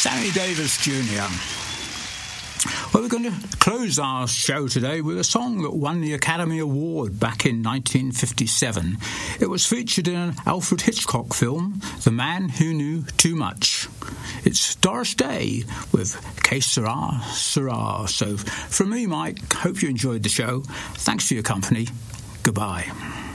Sammy Davis Jr. Well, we're going to close our show today with a song that won the Academy Award back in 1957. It was featured in an Alfred Hitchcock film, The Man Who Knew Too Much. It's Doris Day with Que Sera, Sera. So from me, Mike, hope you enjoyed the show. Thanks for your company. Goodbye.